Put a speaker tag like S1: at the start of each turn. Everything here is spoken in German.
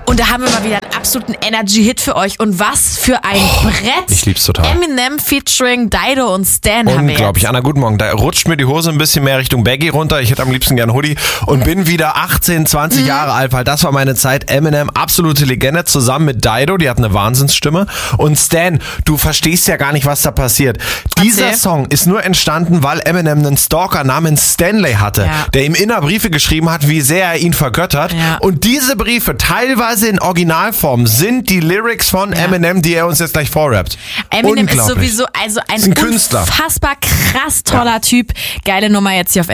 S1: Und da haben wir mal wieder einen absoluten Energy-Hit für euch. Und was für ein Brett.
S2: Ich lieb's total.
S1: Eminem featuring Dido und Stan haben wir jetzt.
S2: Unglaublich. Anna, guten Morgen. Da rutscht mir die Hose ein bisschen mehr Richtung Baggy runter. Ich hätte am liebsten gern Hoodie. Und bin wieder 18, 20 Jahre alt, weil das war meine Zeit. Eminem, absolute Legende, zusammen mit Dido. Die hat eine Wahnsinnsstimme. Und Stan, du verstehst ja gar nicht, was da passiert. Dieser Song ist nur entstanden, weil Eminem einen Stalker namens Stanley hatte, der ihm immer Briefe geschrieben hat, wie sehr er ihn vergöttert. Ja. Und diese Briefe, teilweise in Originalform, sind die Lyrics von Eminem, die er uns jetzt gleich vorrappt.
S1: Eminem ist sowieso also ein
S2: Künstler.
S1: Unfassbar krass toller Typ. Geile Nummer jetzt hier auf